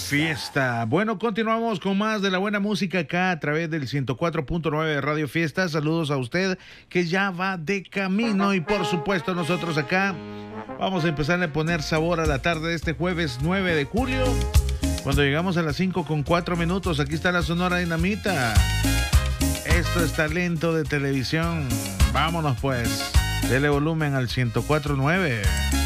Fiesta. Bueno, continuamos con más de la buena música acá a través del 104.9 de Radio Fiesta. Saludos a usted que ya va de camino y por supuesto nosotros acá vamos a empezar a poner sabor a la tarde de este jueves 9 de julio. Cuando llegamos a las 5:04, aquí está la Sonora Dinamita. Esto es talento de televisión. Vámonos pues. Dele volumen al 104.9.